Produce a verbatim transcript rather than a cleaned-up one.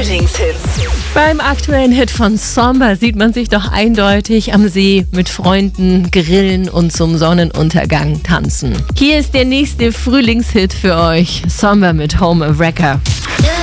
Frühlingshits. Beim aktuellen Hit von Somber sieht man sich doch eindeutig am See mit Freunden grillen und zum Sonnenuntergang tanzen. Hier ist der nächste Frühlingshit für euch. Somber mit Home a Wrecker. Do